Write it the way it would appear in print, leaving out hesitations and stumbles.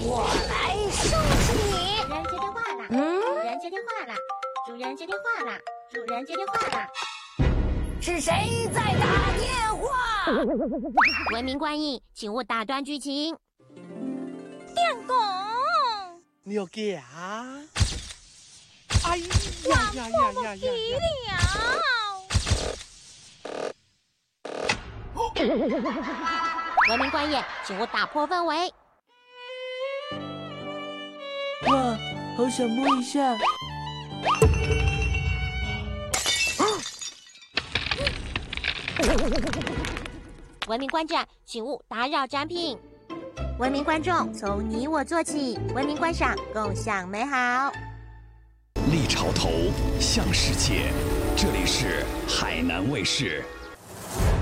我来收拾你。 主人接电话啦！主人接电话啦！主人接电话啦！主人接电话啦！ 是谁在打电话？ 文明观印，请勿打断剧情。 电工， 你要给啊？哎呀呀呀呀呀！ 文明观演，请勿打破氛围。 哇，好想摸一下。 文明观战，请勿打扰展品。文明观众，从你我做起，文明观赏，共享美好。 立潮头，向世界，这里是海南卫视。